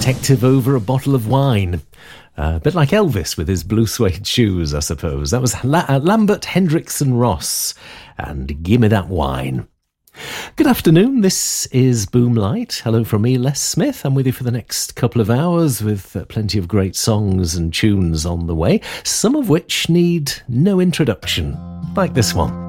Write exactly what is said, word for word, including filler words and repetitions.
detective over a bottle of wine. Uh, a bit like Elvis with his blue suede shoes, I suppose. That was La- uh, Lambert Hendrickson Ross and Gimme That Wine. Good afternoon, this is Boomlight. Hello from me, Les Smith. I'm with you for the next couple of hours with uh, plenty of great songs and tunes on the way, some of which need no introduction, like this one.